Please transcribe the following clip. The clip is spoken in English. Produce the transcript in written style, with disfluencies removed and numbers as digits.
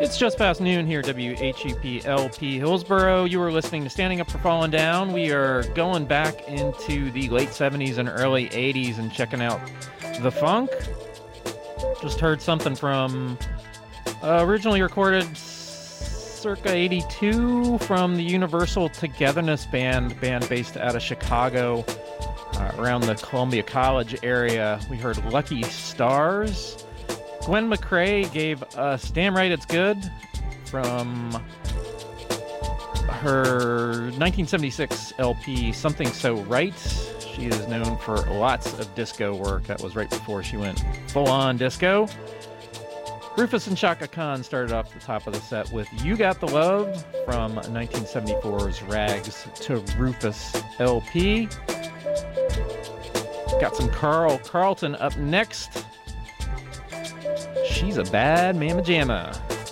It's just past noon here, WHEP LP Hillsboro. You are listening to Standing Up for Falling Down. We are going back into the late 70s and early 80s and checking out the funk. Just heard something from originally recorded circa 82 from the Universal Togetherness band based out of Chicago, around the Columbia College area. We heard Lucky Stars. Gwen McCrae gave us Damn Right It's Good from her 1976 LP, Something So Right. She is known for lots of disco work. That was right before she went full-on disco. Rufus and Chaka Khan started off the top of the set with You Got the Love from 1974's Rags to Rufus LP. Got some Carl Carlton up next. She's a Bad Mamma Jamma.